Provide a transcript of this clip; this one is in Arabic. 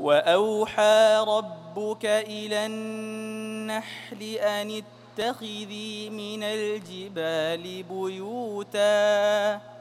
وأوحى ربك إلى النحل أن اتخذي من الجبال بيوتا